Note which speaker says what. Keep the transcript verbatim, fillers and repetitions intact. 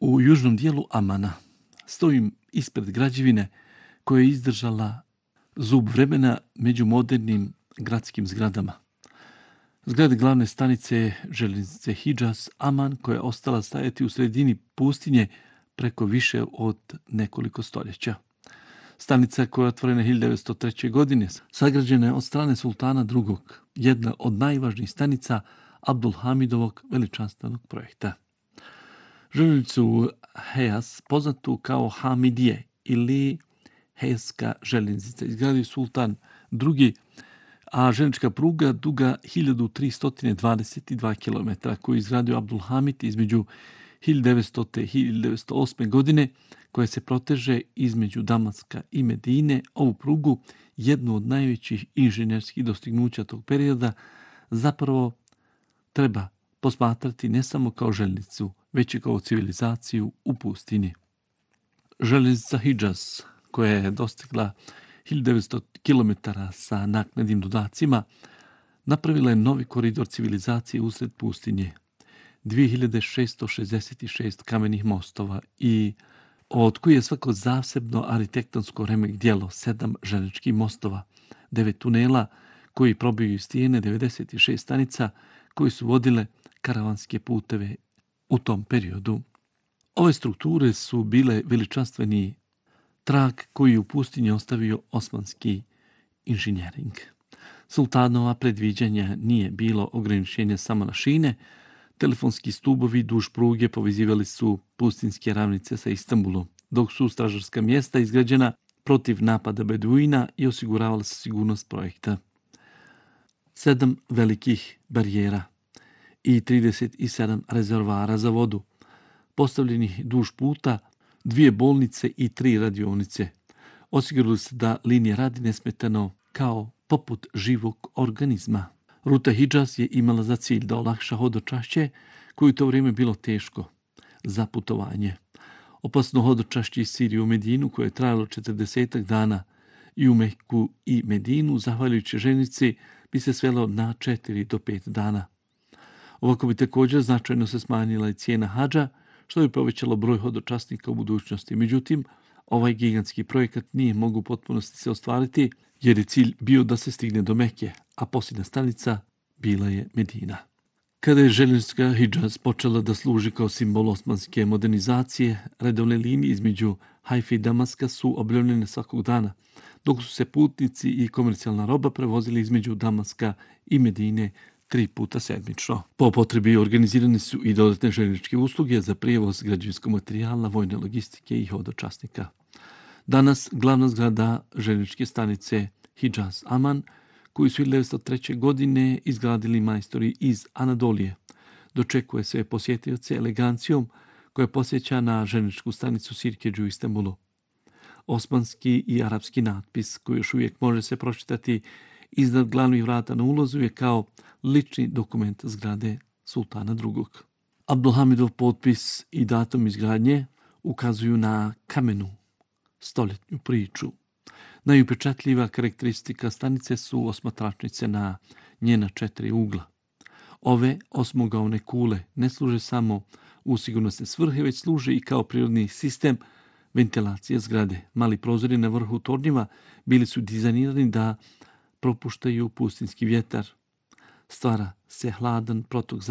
Speaker 1: U južnom dijelu Amana stojim ispred građevine koja je izdržala zub vremena među modernim gradskim zgradama. Zgrade glavne stanice željeznice Hidžaz Aman, koja je ostala stajati u sredini pustinje preko više od nekoliko stoljeća. Stanica koja je otvorena hiljadu devetsto treće. godine sagrađena je od strane sultana drugog, jedna od najvažnijih stanica Abdulhamidovog veličanstvenog projekta. Željeznicu Hejas, poznatu kao Hamidije ili Hejska željeznica, izgradio sultan drugi, a željeznička pruga duga hiljadu tristo dvadeset dva kilometra koju je izgradio Abdulhamid između hiljadu devetstote. i hiljadu devetsto osme. godine, koja se proteže između Damaska i Medine. Ovu prugu, jednu od najvećih inženjerskih dostignuća tog perioda, zapravo treba posmatrati ne samo kao željeznicu, već i kao civilizaciju u pustinji. Željeznica Hidžaz, koja je dostigla hiljadu devetsto kilometara sa naknadnim dodacima, napravila je novi koridor civilizacije usred pustinje. dvije hiljade šessto šezdeset šest kamenih mostova i od koji je svako zasebno arhitektonsko remek djelo, sedam željezničkih mostova, devet tunela koji probiju stijene, devedeset šest stanica koji su vodile karavanske puteve u tom periodu. Ove strukture su bile veličanstveni trag koji je u pustinji ostavio osmanski inženjering. Sultanova predviđanja nije bilo ograničenje samo na šine. Telefonski stubovi duž pruge povezivali su pustinske ravnice sa Istanbulom, dok su stražarska mjesta izgrađena protiv napada beduina i osiguravala se sigurnost projekta. Sedam velikih barijera i trideset sedam rezervoara za vodu, postavljenih duž puta, dvije bolnice i tri radionice. Osigurali se da linija radi nesmetano kao poput živog organizma. Ruta Hidžaz je imala za cilj da olakša hodočašće, koje u to vrijeme bilo teško za putovanje. Opasno hodočašće iz Sirije u Medinu, koje je trajalo četrdesetak dana, i u Meku i Medinu, zahvaljujući željeznici, bi se svelo na četiri do pet dana. Ovako bi također značajno se smanjila i cijena hadža, što bi povećalo broj hodočasnika u budućnosti. Međutim, ovaj gigantski projekat nije mogu u potpunosti se ostvariti, jer je cilj bio da se stigne do Mekke, a posljednja stanica bila je Medina. Kada je željeznička Hidžaz počela da služi kao simbol osmanske modernizacije, redovne linije između Hajfe i Damaska su objavljene svakog dana, dok su se putnici i komercijalna roba prevozili između Damaska i Medine tri puta sedmično. Po potrebi organizirane su i dodatne željezničke usluge za prijevoz građevinskog materijala, vojne logistike i hodočasnika. Danas glavna zgrada željezničke stanice Hidžaz Aman, koju su hiljadu devetsto treće. godine izgradili majstori iz Anadolije, dočekuje sve posjetioce elegancijom koja posjeća na željezničku stanicu Sirkeđu u Istanbulu. Osmanski i arapski natpis, koji još uvijek može se pročitati iznad glavnih vrata na ulazu, je kao lični dokument zgrade sultana drugog. Abdulhamidov potpis i datum izgradnje ukazuju na kamenu stoljetnju priču. Najupečatljiva karakteristika stanice su osmatračnice na njena četiri ugla. Ove osmogaone kule ne služe samo u sigurnosne svrhe, već služe i kao prirodni sistem ventilacije zgrade. Mali prozori na vrhu tornjeva bili su dizajnirani da propuštaju pustinski vjetar. Stvara se hladan protok zraka